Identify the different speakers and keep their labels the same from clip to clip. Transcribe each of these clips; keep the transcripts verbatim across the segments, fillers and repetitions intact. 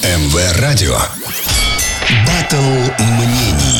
Speaker 1: эм вэ Радио. Баттл мнений.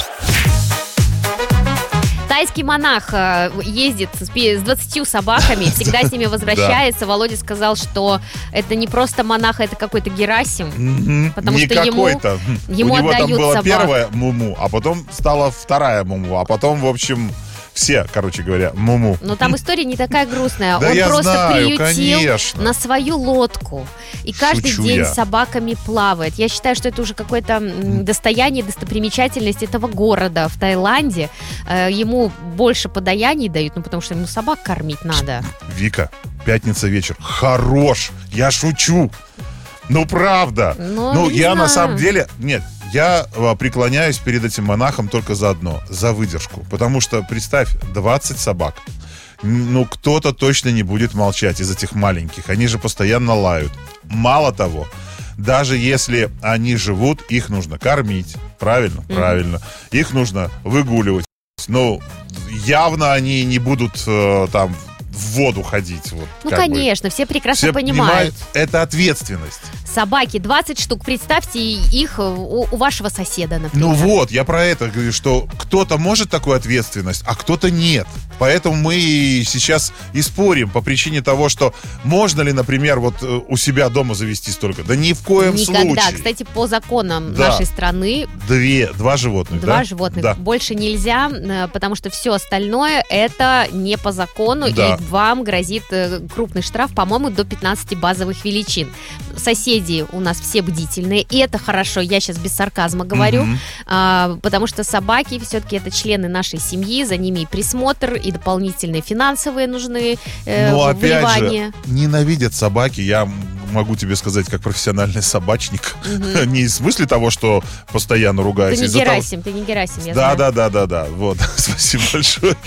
Speaker 2: Тайский монах ездит с двадцатью собаками, всегда с ними возвращается. Володя сказал, что это не просто монах, это какой-то Герасим. Потому что ему, ему
Speaker 3: У него
Speaker 2: отдают
Speaker 3: там была
Speaker 2: собак.
Speaker 3: первая муму, а потом стала вторая муму, а потом, в общем... Все, короче говоря, муму.
Speaker 2: Но там история не такая грустная.
Speaker 3: Да
Speaker 2: Он
Speaker 3: я
Speaker 2: просто
Speaker 3: знаю,
Speaker 2: приютил
Speaker 3: конечно.
Speaker 2: на свою лодку. И каждый
Speaker 3: Шучу
Speaker 2: день
Speaker 3: я.
Speaker 2: с собаками плавает. Я считаю, что это уже какое-то м, достояние, достопримечательность этого города в Таиланде. Э, Ему больше подаяний дают, ну потому что ему собак кормить надо.
Speaker 3: Вика, пятница вечер. Хорош, я шучу. Ну, правда.
Speaker 2: Ну,
Speaker 3: Ну,
Speaker 2: не
Speaker 3: я
Speaker 2: знаю.
Speaker 3: на самом деле... Нет, я а, преклоняюсь перед этим монахом только за одно. За выдержку. Потому что, представь, двадцать собак. Н- Ну, кто-то точно не будет молчать из этих маленьких. Они же постоянно лают. Мало того, даже если они живут, их нужно кормить. Правильно?
Speaker 2: Мгм.
Speaker 3: Правильно. Их нужно выгуливать. Ну, явно они не будут э, там в воду ходить. Вот,
Speaker 2: Ну,
Speaker 3: как бы.
Speaker 2: конечно, все прекрасно
Speaker 3: Все
Speaker 2: понимают.
Speaker 3: это ответственность.
Speaker 2: Собаки, двадцать штук, представьте их у, у вашего соседа, например.
Speaker 3: Ну вот, я про это говорю, что кто-то может такую ответственность, а кто-то нет. Поэтому мы и сейчас и спорим по причине того, что можно ли, например, вот э, у себя дома завести столько. Да ни в коем
Speaker 2: Никогда.
Speaker 3: случае.
Speaker 2: Кстати, по законам
Speaker 3: Да.
Speaker 2: нашей страны
Speaker 3: Две, два животных,
Speaker 2: два
Speaker 3: да?
Speaker 2: животных
Speaker 3: Да.
Speaker 2: больше нельзя, э, потому что все остальное это не по закону,
Speaker 3: Да.
Speaker 2: и вам грозит э, крупный штраф, по-моему, до пятнадцати базовых величин. Соседи у нас все бдительные, и это хорошо, я сейчас без сарказма говорю,
Speaker 3: Мгм.
Speaker 2: а, потому что собаки все-таки это члены нашей семьи, за ними и присмотр, и дополнительные финансовые нужны э,
Speaker 3: Но опять
Speaker 2: вливания.
Speaker 3: же, ненавидят собаки, я могу тебе сказать, как профессиональный собачник.
Speaker 2: Мгм.
Speaker 3: Не в смысле того, что постоянно
Speaker 2: Ты
Speaker 3: ругаются.
Speaker 2: не
Speaker 3: из-за того-
Speaker 2: Герасим, ты не Герасим, я
Speaker 3: Да,
Speaker 2: знаю.
Speaker 3: да, да, да, да. Вот, спасибо большое.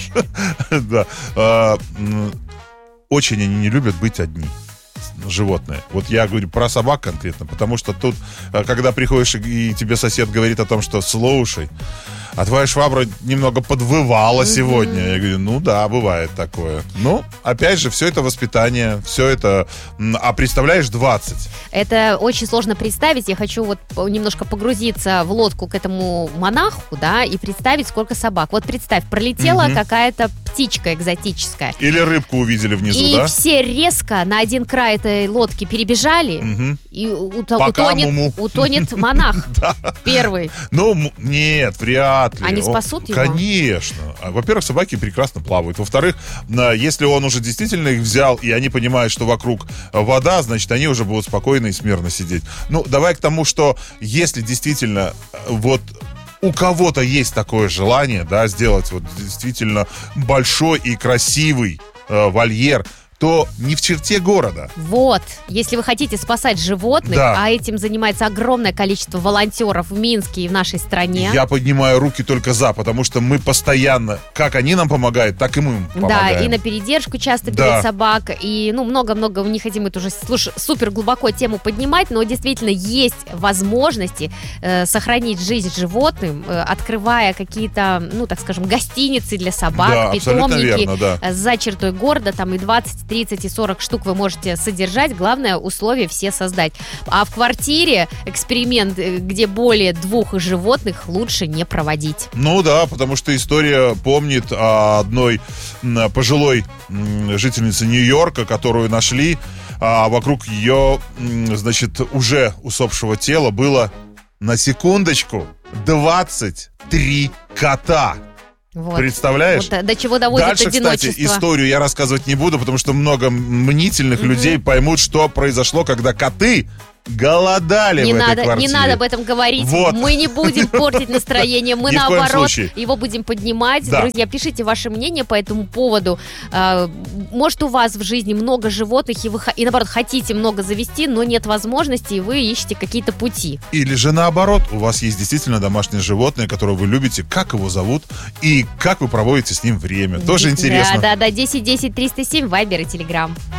Speaker 3: Да. А, м, Очень они не любят быть одни. Животные. Вот я говорю про собак конкретно, потому что тут, а, когда приходишь и и тебе сосед говорит о том, что слушай, а твоя швабра немного подвывала сегодня. Я говорю, ну да, бывает такое. Ну, опять же, все это воспитание, все это... м, А представляешь, двадцать.
Speaker 2: Это очень сложно представить. Я хочу вот немножко погрузиться в лодку к этому монаху, да, и представить, сколько собак. Вот представь, пролетела
Speaker 3: Мгм.
Speaker 2: какая-то птичка экзотическая.
Speaker 3: Или рыбку увидели внизу,
Speaker 2: И
Speaker 3: да?
Speaker 2: все резко на один край этой лодки перебежали,
Speaker 3: Мгм.
Speaker 2: и уто-
Speaker 3: Пока
Speaker 2: утонет,
Speaker 3: муму.
Speaker 2: утонет монах первый.
Speaker 3: Ну, м- нет, вряд ли.
Speaker 2: Они
Speaker 3: Он-
Speaker 2: спасут его?
Speaker 3: Конечно. А, Во-первых, собаки прекрасно плавают. Во-вторых, на- если он уже действительно их взял, и они понимают, что вокруг а, вода, значит, они уже будут спокойно и смирно сидеть. Ну, давай к тому, что если действительно а, вот у кого-то есть такое желание, да, сделать вот действительно большой и красивый э, вольер, то не в черте города.
Speaker 2: Вот, если вы хотите спасать животных,
Speaker 3: Да.
Speaker 2: а этим занимается огромное количество волонтеров в Минске и в нашей стране.
Speaker 3: Я поднимаю руки только за, потому что мы постоянно, как они нам помогают, так и мы им помогаем.
Speaker 2: Да, и на передержку часто
Speaker 3: Да.
Speaker 2: берут собак, и, ну, много-много, не хотим это уже, слушай, супер глубоко тему поднимать, но действительно есть возможности э, сохранить жизнь животным, э, открывая какие-то, ну, так скажем, гостиницы для собак,
Speaker 3: Да, абсолютно
Speaker 2: питомники
Speaker 3: верно, да.
Speaker 2: э, за чертой города, там и двадцать, тридцать и сорок штук вы можете содержать, главное условие все создать. А в квартире эксперимент, э, где более двух животных, лучше не проводить.
Speaker 3: Ну да, потому что история помнит о одной м, пожилой м, жительнице Нью-Йорка, которую нашли, а вокруг ее, м, значит, уже усопшего тела было, на секундочку, двадцать три кота.
Speaker 2: Вот.
Speaker 3: Представляешь?
Speaker 2: Вот, до чего доводит
Speaker 3: Дальше,
Speaker 2: одиночество.
Speaker 3: кстати, историю я рассказывать не буду, потому что много мнительных
Speaker 2: Мгм.
Speaker 3: людей поймут, что произошло, когда коты голодали
Speaker 2: Не
Speaker 3: в
Speaker 2: надо,
Speaker 3: этой квартире.
Speaker 2: не надо об этом говорить.
Speaker 3: Вот.
Speaker 2: Мы не будем портить настроение. Мы
Speaker 3: Ни в коем
Speaker 2: наоборот
Speaker 3: случае.
Speaker 2: его будем поднимать.
Speaker 3: Да.
Speaker 2: Друзья, пишите ваше мнение по этому поводу. А, Может, у вас в жизни много животных, и вы х- и наоборот хотите много завести, но нет возможности, и вы ищете какие-то пути.
Speaker 3: Или же наоборот, у вас есть действительно домашнее животное, которое вы любите, как его зовут и как вы проводите с ним время. Тоже интересно.
Speaker 2: Да, да, да. десять десять триста семь, Вайбер и Телеграм.